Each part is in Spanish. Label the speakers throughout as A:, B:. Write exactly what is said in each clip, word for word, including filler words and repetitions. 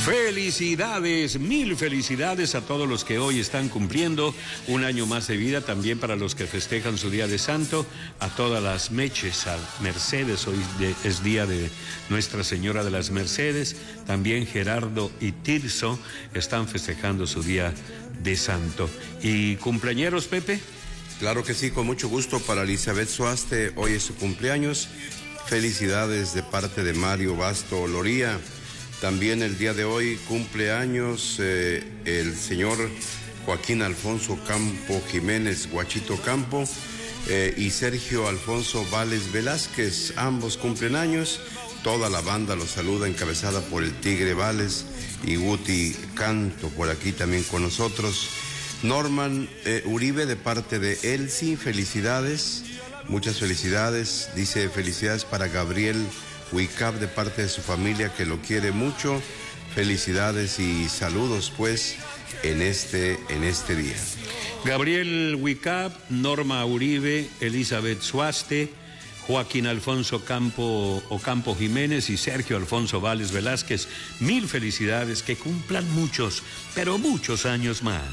A: Felicidades, mil felicidades a todos los que hoy están cumpliendo un año más de vida, también para los que festejan su día de santo, a todas las meches, a Mercedes, hoy de, es día de Nuestra Señora de las Mercedes, también Gerardo y Tirso están festejando su día de santo. ¿Y cumpleañeros, Pepe?
B: Claro que sí, con mucho gusto para Elizabeth Suaste, hoy es su cumpleaños. Felicidades de parte de Mario Basto Loría. También el día de hoy cumple años eh, el señor Joaquín Alfonso Campo Jiménez, Guachito Campo, eh, y Sergio Alfonso Vales Velázquez, ambos cumplen años. Toda la banda los saluda, encabezada por el Tigre Vales y Guti Canto, por aquí también con nosotros. Norman eh, Uribe, de parte de Elsie, felicidades, muchas felicidades. Dice felicidades para Gabriel Wicap, de parte de su familia que lo quiere mucho. Felicidades y saludos pues en este, en este día.
A: Gabriel Wicap, Norma Uribe, Elizabeth Suaste, Joaquín Alfonso Campo Ocampo Jiménez y Sergio Alfonso Vales Velázquez. Mil felicidades, que cumplan muchos, pero muchos años más.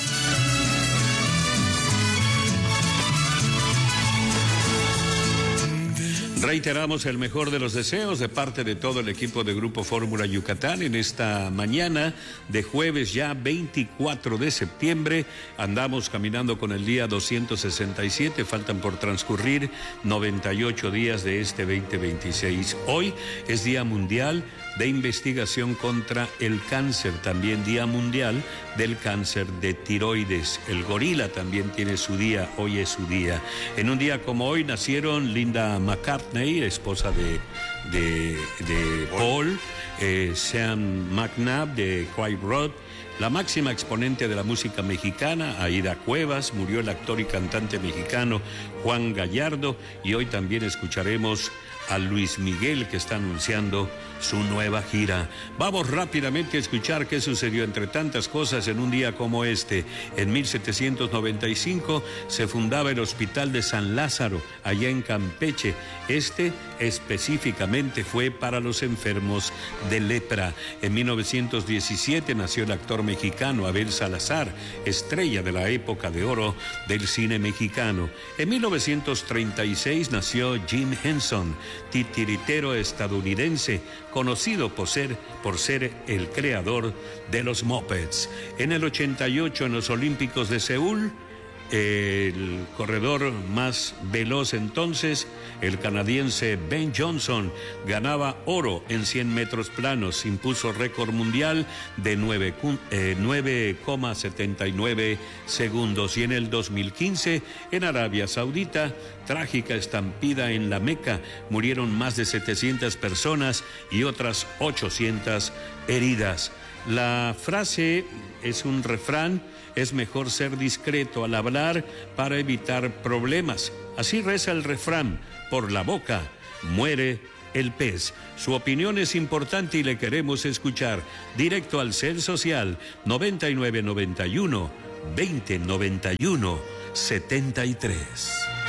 A: Reiteramos el mejor de los deseos de parte de todo el equipo de Grupo Fórmula Yucatán en esta mañana de jueves ya veinticuatro de septiembre. Andamos caminando con el día doscientos sesenta y siete, faltan por transcurrir noventa y ocho días de este veinte veintiséis. Hoy es Día Mundial de Investigación contra el Cáncer, también Día Mundial del Cáncer de Tiroides. El gorila también tiene su día, hoy es su día. En un día como hoy nacieron Linda McCartney, esposa de, de, de Paul, eh, Sean McNabb de Quiet Road, la máxima exponente de la música mexicana, Aida Cuevas, murió el actor y cantante mexicano Juan Gallardo, y hoy también escucharemos a Luis Miguel, que está anunciando su nueva gira. Vamos rápidamente a escuchar qué sucedió entre tantas cosas en un día como este. En mil setecientos noventa y cinco se fundaba el Hospital de San Lázaro, allá en Campeche. Este específicamente fue para los enfermos de lepra. En mil novecientos diecisiete nació el actor mexicano Abel Salazar, estrella de la época de oro del cine mexicano. En mil novecientos treinta y seis nació Jim Henson, titiritero estadounidense, conocido por ser, por ser el creador de los Muppets. En el ochenta y ocho, en los Olímpicos de Seúl, el corredor más veloz entonces, el canadiense Ben Johnson, ganaba oro en cien metros planos, impuso récord mundial de nueve coma setenta y nueve segundos. Y en el dos mil quince, en Arabia Saudita, trágica estampida en la Meca, murieron más de setecientas personas y otras ochocientas heridas. La frase es un refrán: es mejor ser discreto al hablar para evitar problemas. Así reza el refrán: por la boca muere el pez. Su opinión es importante y le queremos escuchar. Directo al C E L Social noventa y nueve noventa y uno veinte noventa y uno setenta y tres.